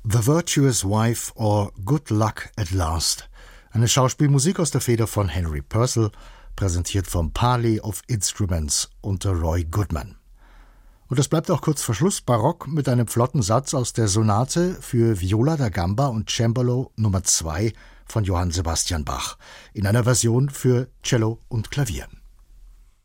The Virtuous Wife or Good Luck at Last. Eine Schauspielmusik aus der Feder von Henry Purcell, präsentiert vom Parley of Instruments unter Roy Goodman. Und es bleibt auch kurz vor Schluss barock mit einem flotten Satz aus der Sonate für Viola da Gamba und Cembalo Nummer 2 von Johann Sebastian Bach in einer Version für Cello und Klavier.